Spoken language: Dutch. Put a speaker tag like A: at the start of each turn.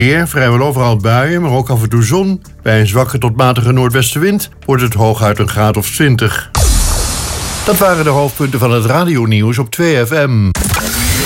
A: Hier vrijwel overal buien, maar ook af en toe zon. Bij een zwakke tot matige noordwestenwind wordt het hooguit een graad of 20. Dat waren de hoofdpunten van het radionieuws op 2FM.